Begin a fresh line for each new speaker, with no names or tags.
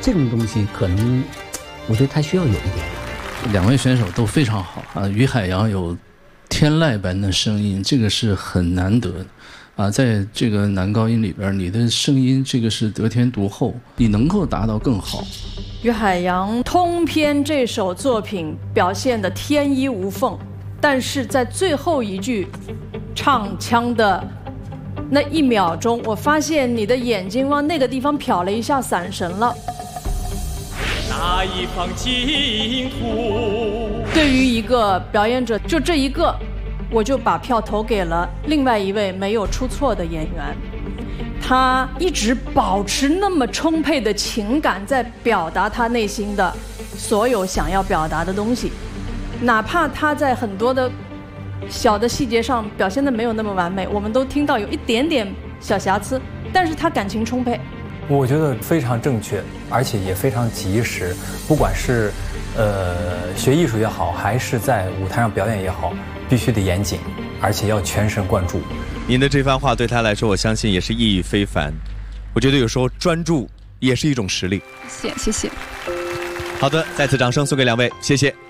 这种东西可能，我觉得他需要有一点。
两位选手都非常好啊，于海洋有天籁般的声音，这个是很难得的啊，在这个男高音里边，你的声音这个是得天独厚，你能够达到更好。
于海洋通篇这首作品表现得天衣无缝，但是在最后一句唱腔的那1秒钟，我发现你的眼睛往那个地方瞟了一下，散神了。
那一方净土。
对于一个表演者，就这一个，我就把票投给了另外一位没有出错的演员。他一直保持那么充沛的情感，在表达他内心的所有想要表达的东西，哪怕他在很多的小的细节上表现的没有那么完美，我们都听到有一点点小瑕疵，但是他感情充沛。
我觉得非常正确，而且也非常及时。不管是学艺术也好，还是在舞台上表演也好，必须得严谨，而且要全神贯注。
您的这番话对他来说，我相信也是意义非凡。我觉得有时候专注也是一种实力。
谢谢。
好的，再次掌声送给两位，谢谢。